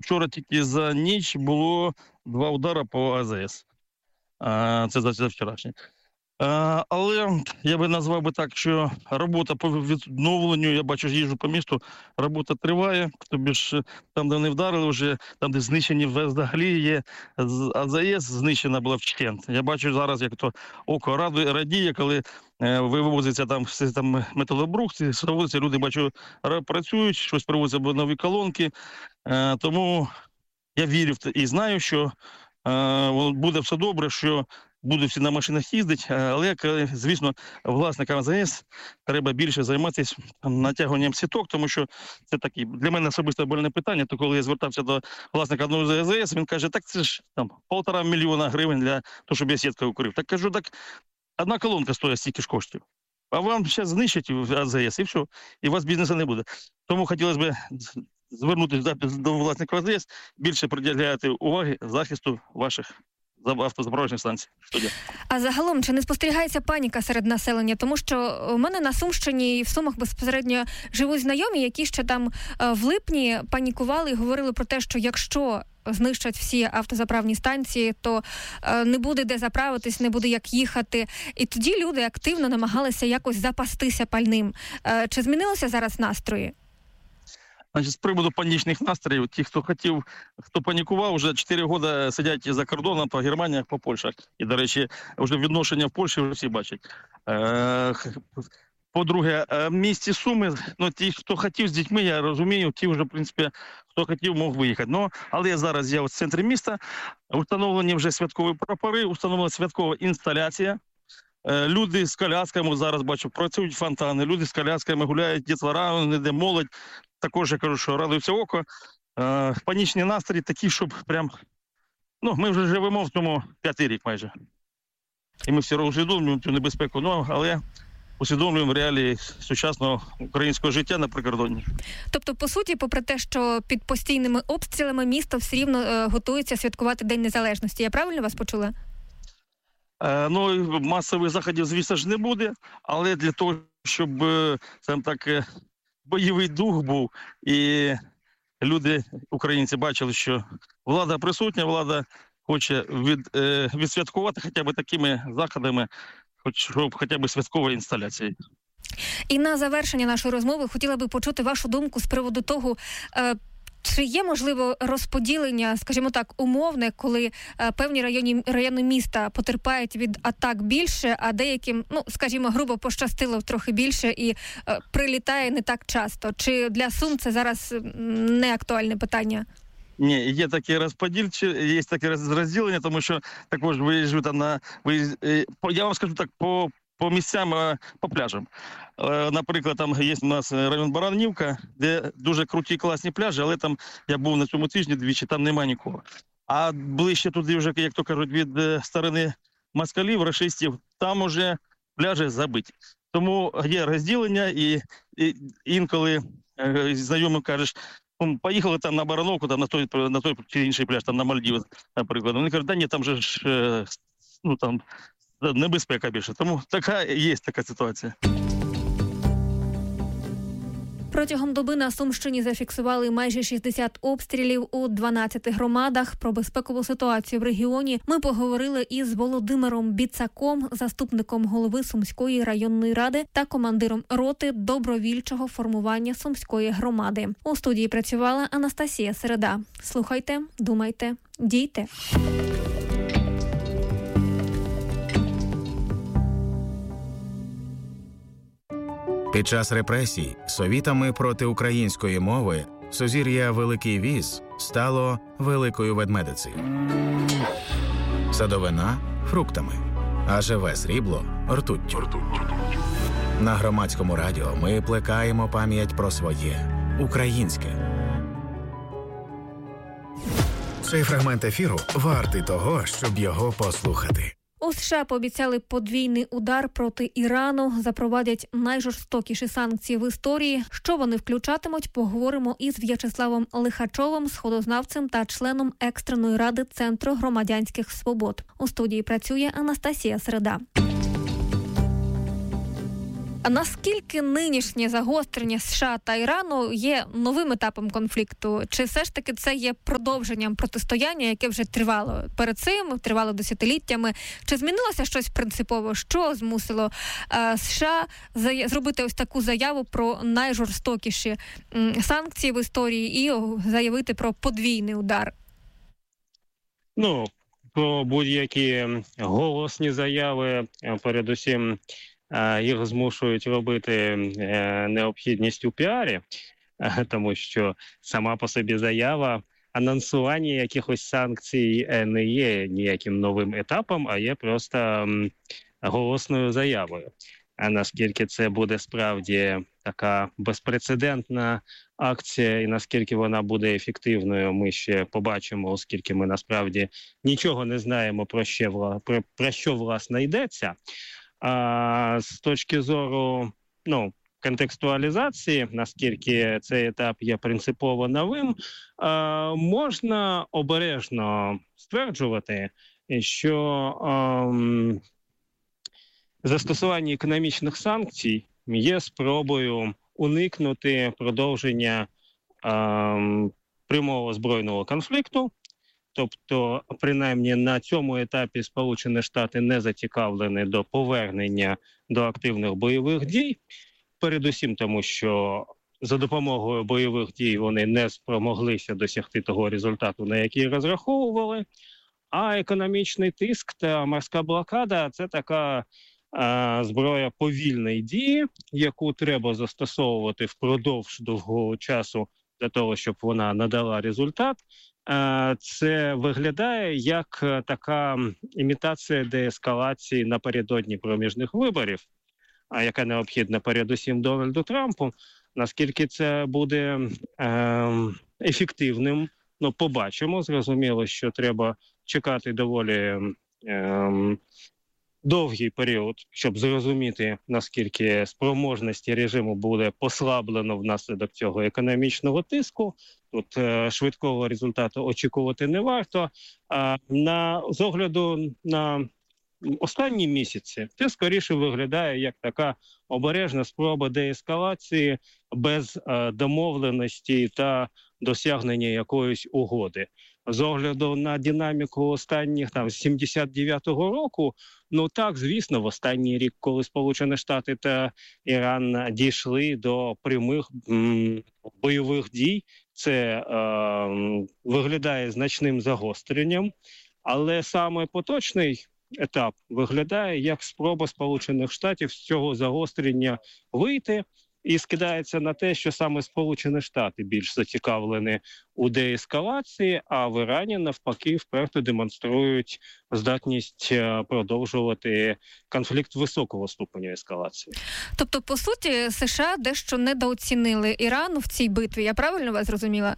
вчора тільки за ніч було 2 удари по АЗС. Це за вчорашнє. Але я би назвав би так, що робота по відновленню, я бачу, їжджу по місту, робота триває, тобі ж там, де не вдарили вже, там, де знищені взагалі є, АЗС знищена була вщент. Я бачу зараз, як то око радіє, коли вивозиться там металобрухт, вивозиться, люди, бачу, працюють, щось привозять нові колонки, тому я вірю і знаю, що буде все добре, що будуть всі на машинах їздити, але, звісно, власникам АЗС треба більше займатися натягуванням сіток, тому що це таке, для мене особисто больне питання, то коли я звертався до власника одного з АЗС, він каже, так це ж там 1,5 мільйона гривень для того, щоб я сітку укрив. Так кажу, так одна колонка стоїть стільки ж коштів, а вам зараз знищать АЗС і все, і у вас бізнесу не буде. Тому хотілося б звернутися до власників АЗС, більше приділяти уваги захисту ваших автозаправочних станцій. А загалом, чи не спостерігається паніка серед населення? Тому що у мене на Сумщині і в Сумах безпосередньо живуть знайомі, які ще там в липні панікували і говорили про те, що якщо знищать всі автозаправні станції, то не буде де заправитись, не буде як їхати. І тоді люди активно намагалися якось запастися пальним. Чи змінилися зараз настрої? Значить, з приводу панічних настроїв, ті, хто хотів, хто панікував, вже 4 роки сидять за кордоном по Германіях, по Польщах. І, до речі, вже відношення в Польщі вже всі бачать. По-друге, в місті Суми, ті, хто хотів з дітьми, я розумію, ті вже, в принципі, хто хотів, мог виїхати. Але зараз я в центрі міста, встановлені вже святкові прапори, встановлена святкова інсталяція. Люди з колясками, зараз бачу, працюють фонтани, люди з колясками гуляють, дітвора, де молодь. Також я кажу, що радується око. Панічні настрої такі, щоб прям... ми вже живемо в цьому 5-й рік майже. І ми всі усвідомлюємо цю небезпеку, але усвідомлюємо реалії сучасного українського життя на прикордонні. Тобто, по суті, попри те, що під постійними обстрілами місто все рівно готується святкувати День Незалежності. Я правильно вас почула? Масових заходів, звісно ж, не буде, але для того, щоб, скажімо так, бойовий дух був, і люди, українці, бачили, що влада присутня, влада хоче відсвяткувати хоча б такими заходами, щоб хоча б святкової інсталяції. І на завершення нашої розмови хотіла би почути вашу думку з приводу того, чи є, можливо, розподілення, скажімо так, умовне, коли певні райони міста потерпають від атак більше, а деяким, скажімо, грубо пощастило трохи більше і прилітає не так часто? Чи для Сум це зараз не актуальне питання? Ні, є таке є таке розділення, тому що також виїжджу там я вам скажу так, по місцям, по пляжам. Наприклад, там є у нас район Баранівка, де дуже круті, класні пляжі, але там я був на цьому тижні двічі, там немає нікого. А ближче туди вже, як то кажуть, від сторони москалів, рашистів, там уже пляжі забиті. Тому є розділення, і інколи знайомим кажеш, поїхали там на Барановку, там на той чи інший пляж, там на Мальдіви, наприклад. Вони кажуть, ні, там же ж, там небезпека більше. Тому є така ситуація. Протягом доби на Сумщині зафіксували майже 60 обстрілів у 12 громадах. Про безпекову ситуацію в регіоні ми поговорили із Володимиром Біцаком, заступником голови Сумської районної ради та командиром роти добровільчого формування Сумської громади. У студії працювала Анастасія Середа. Слухайте, думайте, дійте. Під час репресій совітами проти української мови сузір'я Великий Віз стало Великою Ведмедицею. Садовина – фруктами, а живе срібло – ртуттю. На Громадському радіо ми плекаємо пам'ять про своє – українське. Цей фрагмент ефіру вартий того, щоб його послухати. У США пообіцяли подвійний удар проти Ірану, запровадять найжорстокіші санкції в історії. Що вони включатимуть, поговоримо із В'ячеславом Лихачовим, сходознавцем та членом екстреної ради Центру громадянських свобод. У студії працює Анастасія Середа. А наскільки нинішнє загострення США та Ірану є новим етапом конфлікту? Чи все ж таки це є продовженням протистояння, яке вже тривало перед цим, тривало десятиліттями? Чи змінилося щось принципово? Що змусило США зробити ось таку заяву про найжорстокіші санкції в історії і заявити про подвійний удар? Про будь-які голосні заяви, передусім, їх змушують робити необхідність у піарі, тому що сама по собі заява, анонсування якихось санкцій не є ніяким новим етапом, а є просто голосною заявою. А наскільки це буде справді така безпрецедентна акція і наскільки вона буде ефективною, ми ще побачимо, оскільки ми насправді нічого не знаємо, про що власне йдеться. А з точки зору контекстуалізації, наскільки цей етап є принципово новим, можна обережно стверджувати, що застосування економічних санкцій є спробою уникнути продовження прямого збройного конфлікту. Тобто, принаймні на цьому етапі Сполучені Штати не зацікавлені до повернення до активних бойових дій. Передусім тому, що за допомогою бойових дій вони не спромоглися досягти того результату, на який розраховували. А економічний тиск та морська блокада – це така зброя повільної дії, яку треба застосовувати впродовж довгого часу для того, щоб вона надала результат. Це виглядає як така імітація деескалації напередодні проміжних виборів, яка необхідна передусім Дональду Трампу. Наскільки це буде ефективним, побачимо. Зрозуміло, що треба чекати доволі довгий період, щоб зрозуміти, наскільки спроможності режиму буде послаблено внаслідок цього економічного тиску. Тут швидкого результату очікувати не варто. З огляду на останні місяці це скоріше виглядає як така обережна спроба деескалації без домовленості та досягнення якоїсь угоди. З огляду на динаміку останніх з 79-го року, так, звісно, в останній рік, коли Сполучені Штати та Іран дійшли до прямих бойових дій, це виглядає значним загостренням, але саме поточний етап виглядає як спроба Сполучених Штатів з цього загострення вийти, і скидається на те, що саме Сполучені Штати більш зацікавлені у деескалації, а в Ірані навпаки вперто демонструють здатність продовжувати конфлікт високого ступеню ескалації. Тобто, по суті, США дещо недооцінили Іран в цій битві. Я правильно вас зрозуміла?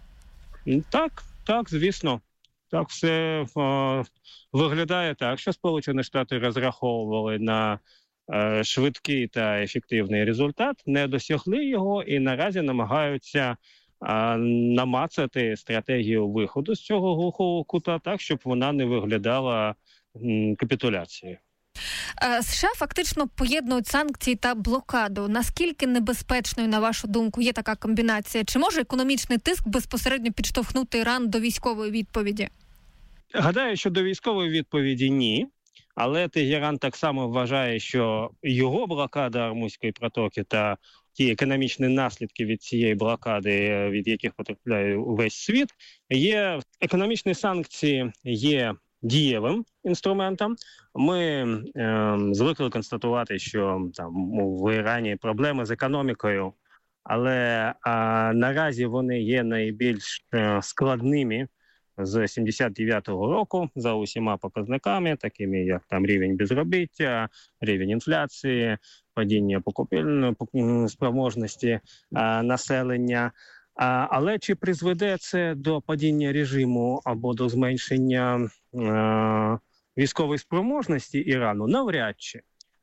Так, звісно. Так все виглядає так, що Сполучені Штати розраховували на швидкий та ефективний результат, не досягли його і наразі намагаються намацати стратегію виходу з цього глухого кута так, щоб вона не виглядала капітуляцією. США фактично поєднують санкції та блокаду. Наскільки небезпечною, на вашу думку, є така комбінація? Чи може економічний тиск безпосередньо підштовхнути Іран до військової відповіді? Гадаю, що до військової відповіді ні. Але Тегеран так само вважає, що його блокада Ормузької протоки та ті економічні наслідки від цієї блокади, від яких потерпляє увесь світ, економічні санкції є дієвим інструментом. Ми звикли констатувати, що в Ірані проблеми з економікою, але наразі вони є найбільш складними з 79-го року за усіма показниками, такими як рівень безробіття, рівень інфляції, падіння покупельної спроможності населення. Але чи призведе це до падіння режиму або до зменшення військової спроможності Ірану? Навряд чи.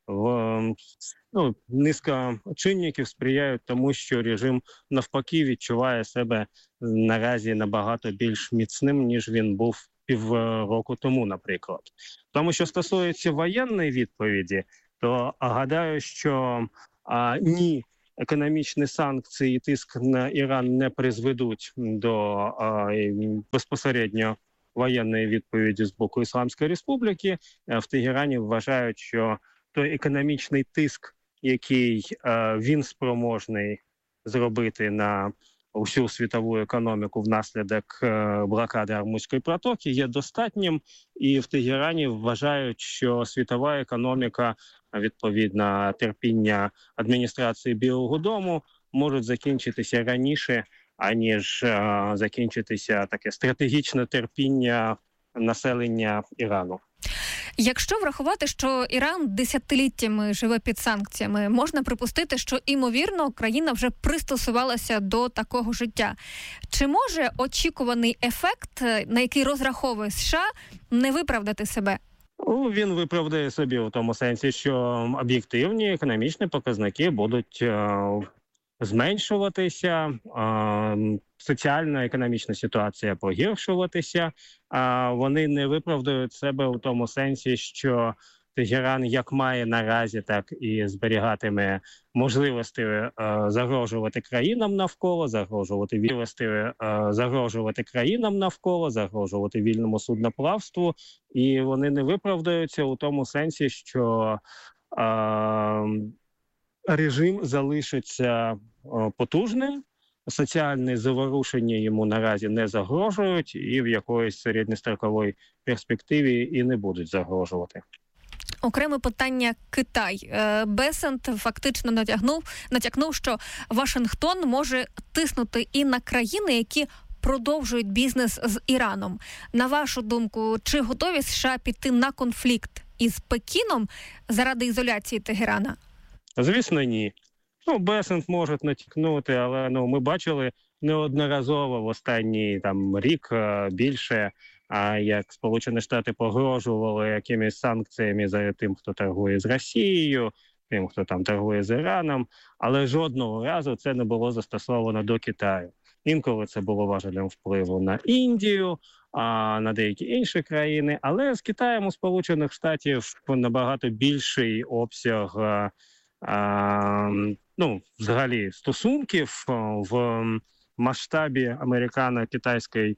Низка чинників сприяють тому, що режим навпаки відчуває себе наразі набагато більш міцним, ніж він був півроку тому, наприклад. Тому що стосується воєнної відповіді, то гадаю, що ні, економічні санкції і тиск на Іран не призведуть до безпосередньо воєнної відповіді з боку Ісламської Республіки. В Тегерані вважають, що той економічний тиск, який він спроможний зробити на усю світову економіку внаслідок блокади Ормузької протоки, є достатнім. І в Тегерані вважають, що світова економіка, відповідно, терпіння адміністрації Білого дому, можуть закінчитися раніше, аніж закінчитися таке стратегічне терпіння населення Ірану. Якщо врахувати, що Іран десятиліттями живе під санкціями, можна припустити, що, ймовірно, країна вже пристосувалася до такого життя. Чи може очікуваний ефект, на який розраховує США, не виправдати себе? Він виправдає собі у тому сенсі, що об'єктивні економічні показники будуть зменшуватися, соціально-економічна ситуація погіршуватися. Вони не виправдають себе у тому сенсі, що Тегеран як має наразі, так і зберігатиме можливості загрожувати країнам навколо, загрожувати вільному судноплавству. І вони не виправдаються у тому сенсі, що режим залишиться потужним, соціальні заворушення йому наразі не загрожують і в якоїсь середньостроковій перспективі і не будуть загрожувати. Окреме питання Китай. Бесент фактично натякнув, що Вашингтон може тиснути і на країни, які продовжують бізнес з Іраном. На вашу думку, чи готові США піти на конфлікт із Пекіном заради ізоляції Тегерана? Звісно, ні. Бесент може натякнути, але ми бачили неодноразово в останній рік більше, як Сполучені Штати погрожували якимись санкціями за тим, хто торгує з Росією, тим, хто там торгує з Іраном, але жодного разу це не було застосовано до Китаю. Інколи це було важелем впливу на Індію, на деякі інші країни, але з Китаєм у Сполучених Штатів набагато більший обсяг взагалі стосунків в масштабі американо-китайської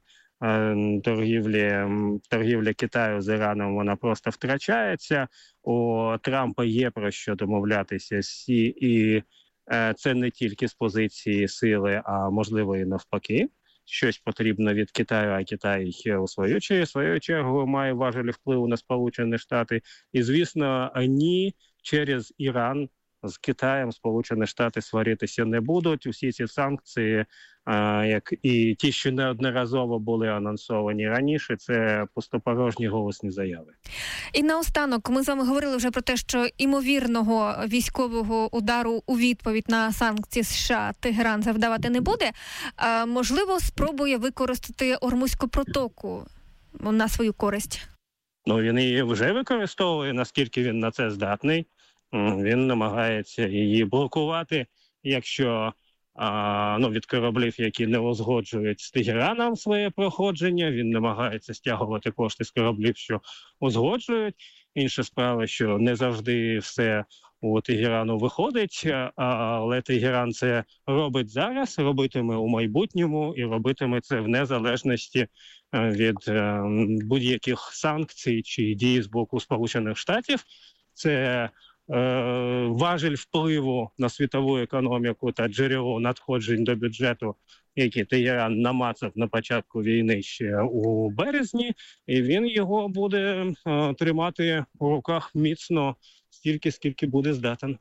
торгівля Китаю з Іраном, вона просто втрачається. У Трампа є про що домовлятися і це не тільки з позиції сили, а можливо і навпаки. Щось потрібно від Китаю, а Китай у свою чергу має важелі впливу на Сполучені Штати. І, звісно, ні, через Іран з Китаєм Сполучені Штати сваритися не будуть. Усі ці санкції, як і ті, що неодноразово були анонсовані раніше, це пустопорожні голосні заяви. І наостанок, ми з вами говорили вже про те, що імовірного військового удару у відповідь на санкції США Тегеран завдавати не буде. Можливо, спробує використати Ормузьку протоку на свою користь? Він її вже використовує, наскільки він на це здатний. Він намагається її блокувати, якщо від кораблів, які не узгоджують з Тегераном своє проходження, він намагається стягувати кошти з кораблів, що узгоджують. Інша справа, що не завжди все у Тегерану виходить, але Тегеран це робить зараз, робитиме у майбутньому і робитиме це в незалежності від будь-яких санкцій чи дій з боку Сполучених Штатів. Це важель впливу на світову економіку та джерело надходжень до бюджету, які Тегеран намацав на початку війни ще у березні, і він його буде тримати у руках міцно стільки, скільки буде здатен.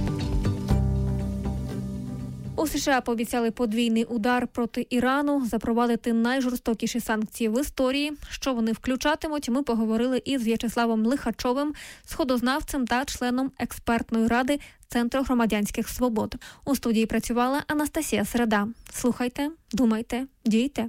У США пообіцяли подвійний удар проти Ірану, запровадити найжорстокіші санкції в історії. Що вони включатимуть, ми поговорили із В'ячеславом Лихачовим, сходознавцем та членом експертної ради Центру громадянських свобод. У студії працювала Анастасія Середа. Слухайте, думайте, дійте.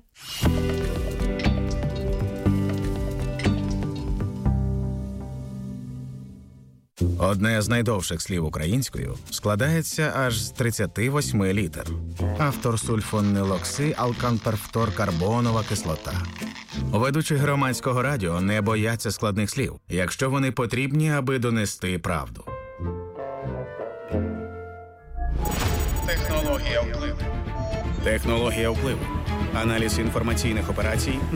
Одне з найдовших слів українською складається аж з 38 літер. Автор сульфонилоксиалканперфторкарбонова кислота. Ведучі громадського радіо не бояться складних слів, якщо вони потрібні, аби донести правду. Технологія впливу. Аналіз інформаційних операцій